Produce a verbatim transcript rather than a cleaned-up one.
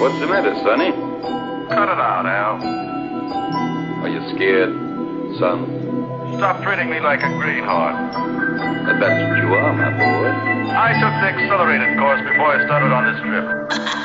What's the matter, Sonny? Cut it out, Al. Are you scared, son? Stop treating me like a greenhorn. But that's what you are, my boy. I took the accelerated course before I started on this trip.